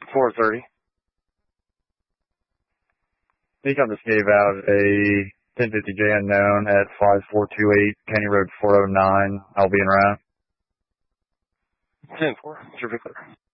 4:30. He just gave out a 1050J unknown at 5428 Kenny Road 409. I'll be en route. 10-4. Should be clear.